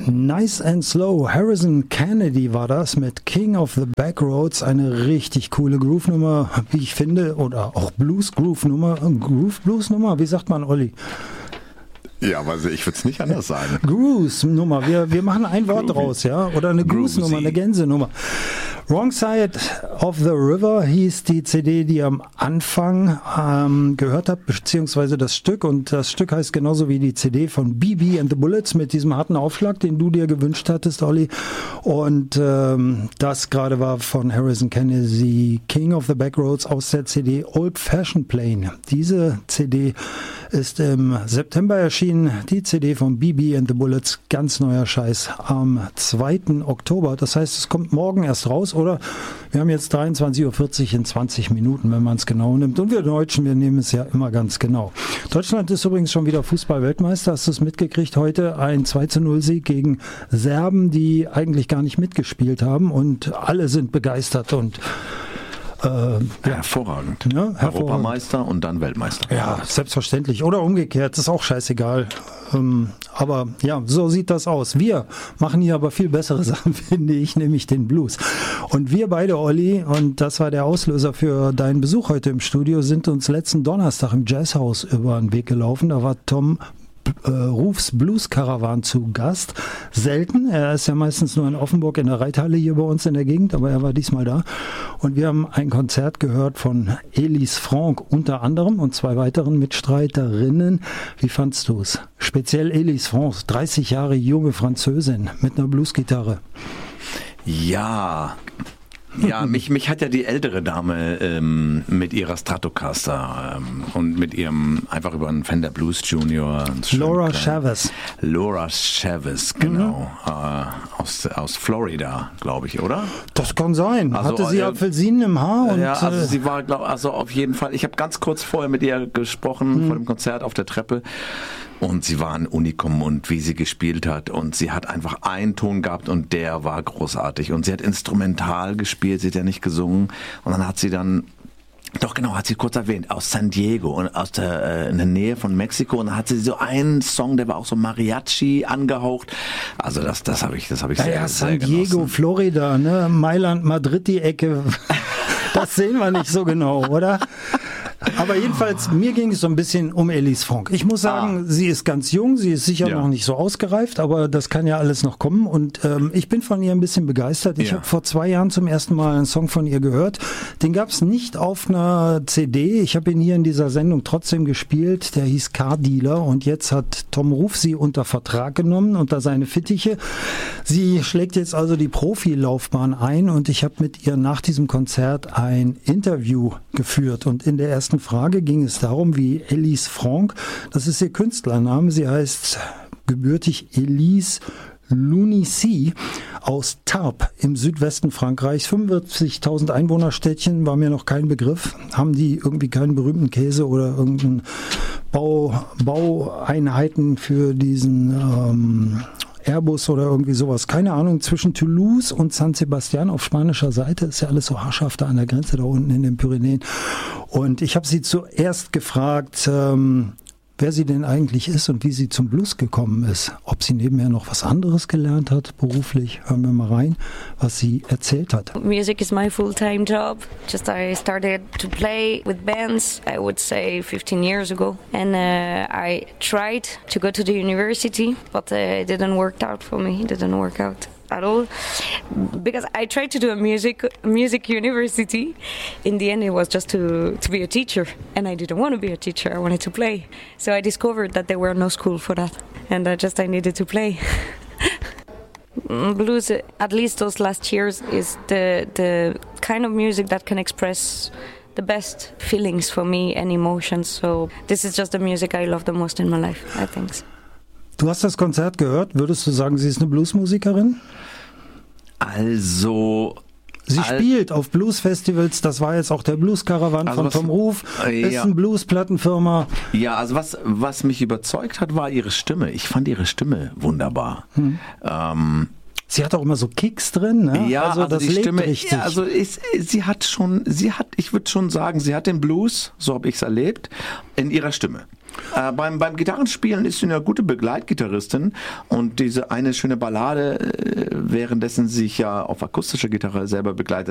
Nice and Slow. Harrison Kennedy war das mit King of the Backroads. Eine richtig coole Groove-Nummer, wie ich finde. Oder auch Blues-Groove-Nummer. Groove-Blues-Nummer, wie sagt man, Olli? Ja, aber ich würde es nicht anders sagen. Goose-Nummer. Wir machen ein Wort draus, ja? Oder eine Goose-Nummer, eine Gänse-Nummer. Wrong Side of the River hieß die CD, die am Anfang gehört habt, beziehungsweise das Stück. Und das Stück heißt genauso wie die CD von BB and the Bullets mit diesem harten Aufschlag, den du dir gewünscht hattest, Olli. Und das gerade war von Harrison Kennedy, King of the Backroads aus der CD Old Fashioned Plane. Diese CD ist im September erschienen. Die CD von BB and the Bullets, ganz neuer Scheiß, am 2. Oktober. Das heißt, es kommt morgen erst raus, oder? Wir haben jetzt 23.40 Uhr in 20 Minuten, wenn man es genau nimmt. Und wir Deutschen, wir nehmen es ja immer ganz genau. Deutschland ist übrigens schon wieder Fußball-Weltmeister. Hast du es mitgekriegt? Heute ein 2-0-Sieg gegen Serben, die eigentlich gar nicht mitgespielt haben. Und alle sind begeistert und hervorragend. Ja, Europameister und dann Weltmeister. Ja, selbstverständlich. Oder umgekehrt, ist auch scheißegal. Aber ja, so sieht das aus. Wir machen hier aber viel bessere Sachen, finde ich, nämlich den Blues. Und wir beide, Olli, und das war der Auslöser für deinen Besuch heute im Studio, sind uns letzten Donnerstag im Jazzhaus über den Weg gelaufen. Da war Tom Rufs Blues Caravan zu Gast. Selten. Er ist ja meistens nur in Offenburg in der Reithalle hier bei uns in der Gegend, aber er war diesmal da. Und wir haben ein Konzert gehört von Elise Franck unter anderem und zwei weiteren Mitstreiterinnen. Wie fandst du es? Speziell Elise Franck, 30 Jahre junge Französin mit einer Bluesgitarre. Ja, mich hat ja die ältere Dame mit ihrer Stratocaster und mit ihrem einfach über einen Fender Blues Junior. Laura Chavez. Laura Chavez, genau. Aus Florida, glaube ich, oder? Das kann sein. Also, hatte sie Apfelsinen im Haar? Und, ja, also sie war, auf jeden Fall. Ich habe ganz kurz vorher mit ihr gesprochen, vor dem Konzert auf der Treppe. Und sie war ein Unikum und wie sie gespielt hat und sie hat einfach einen Ton gehabt und der war großartig und sie hat instrumental gespielt, sie hat ja nicht gesungen und dann hat sie hat sie kurz erwähnt, aus San Diego und in der Nähe von Mexiko und dann hat sie so einen Song, der war auch so Mariachi angehaucht, also das habe ich sehr San Diego, genossen. Florida, ne? Mailand, Madrid, die Ecke, das sehen wir nicht so genau, oder? Aber jedenfalls, mir ging es so ein bisschen um Elise Franck. Ich muss sagen, sie ist ganz jung, sie ist sicher noch nicht so ausgereift, aber das kann ja alles noch kommen und ich bin von ihr ein bisschen begeistert. Ich habe vor 2 Jahren zum ersten Mal einen Song von ihr gehört. Den gab es nicht auf einer CD. Ich habe ihn hier in dieser Sendung trotzdem gespielt. Der hieß Car Dealer und jetzt hat Tom Ruf sie unter Vertrag genommen, unter seine Fittiche. Sie schlägt jetzt also die Profilaufbahn ein und ich habe mit ihr nach diesem Konzert ein Interview geführt und in der ersten Frage ging es darum, wie Elise Franck, das ist ihr Künstlername, sie heißt gebürtig Elise Lunici aus Tarbes im Südwesten Frankreichs, 45.000 Einwohnerstädtchen, war mir noch kein Begriff. Haben die irgendwie keinen berühmten Käse oder irgendeinen Baueinheiten für diesen Airbus oder irgendwie sowas, keine Ahnung, zwischen Toulouse und San Sebastian auf spanischer Seite, ist ja alles so haarscharf da an der Grenze da unten in den Pyrenäen. Und ich habe sie zuerst gefragt, wer sie denn eigentlich ist und wie sie zum Blues gekommen ist. Ob sie nebenher noch was anderes gelernt hat, beruflich. Hören wir mal rein, was sie erzählt hat. Music is my full-time job. I started to play with bands, I would say 15 years ago. And I tried to go to the university, but it didn't work out for me. It didn't work out at all because I tried to do a music university. In the end it was just to be a teacher and I didn't want to be a teacher, I wanted to play. So I discovered that there were no school for that and I needed to play. Blues, at least those last years, is the kind of music that can express the best feelings for me and emotions. So this is just the music I love the most in my life, I think. Du hast das Konzert gehört. Würdest du sagen, sie ist eine Bluesmusikerin? Also... Sie spielt auf Bluesfestivals, das war jetzt auch der Blues-Caravan von Tom Ruf, ist eine Blues-Plattenfirma. Ja, also was mich überzeugt hat, war ihre Stimme. Ich fand ihre Stimme wunderbar. Sie hat auch immer so Kicks drin, ne? Ja, also das die lebt Stimme, richtig. ja, also ich würde schon sagen, sie hat den Blues, so habe ich es erlebt, in ihrer Stimme. Beim Gitarrenspielen ist sie eine gute Begleitgitarristin und diese eine schöne Ballade, währenddessen sie sich ja auf akustischer Gitarre selber begleitet